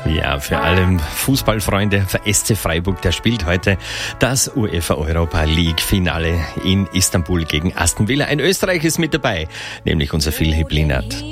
Ja, für alle Fußballfreunde, für SC Freiburg, der spielt heute das UEFA Europa League Finale in Istanbul gegen Aston Villa. Ein Österreicher ist mit dabei, nämlich unser Phil Hiblinat.